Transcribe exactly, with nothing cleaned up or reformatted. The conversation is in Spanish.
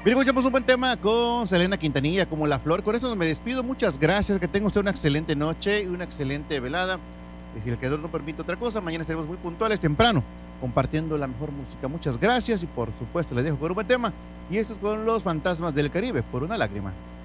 Bien, escuchamos un buen tema con Selena Quintanilla, como La Flor. Con eso me despido. Muchas gracias. Que tenga usted una excelente noche y una excelente velada. Y si el creador no permite otra cosa, mañana estaremos muy puntuales, temprano, compartiendo la mejor música. Muchas gracias y por supuesto les dejo con un buen tema. Y esto es con Los Fantasmas del Caribe, Por una lágrima.